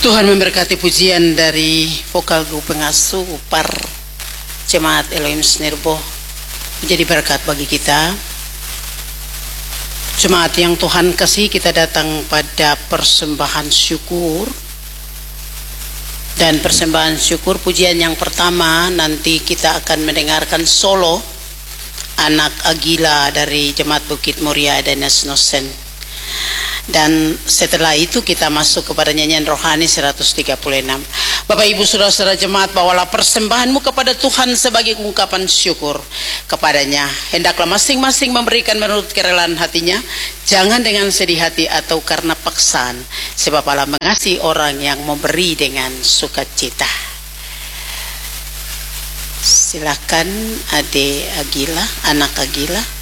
Tuhan memberkati pujian dari vokal guru pengasuh par Jemaat Elohim Snerbo, menjadi berkat bagi kita. Jemaat yang Tuhan kasih, kita datang pada persembahan syukur. Dan persembahan syukur pujian yang pertama nanti kita akan mendengarkan solo anak Agila dari Jemaat Bukit Muria dan Nesnosen. Dan setelah itu kita masuk kepada nyanyian rohani 136. Bapak Ibu Saudara-saudara jemaat, bawalah persembahanmu kepada Tuhan sebagai ungkapan syukur kepadanya. Hendaklah masing-masing memberikan menurut kerelaan hatinya, jangan dengan sedih hati atau karena paksaan, sebab Allah mengasihi orang yang memberi dengan sukacita. Silakan Ade Agila, anak Agila.